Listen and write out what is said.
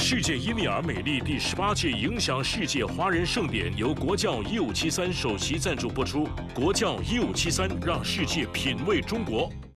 世界伊米尔美丽第18届影响世界华人盛典由国教1573首席赞助播出。国教1573让世界品味中国。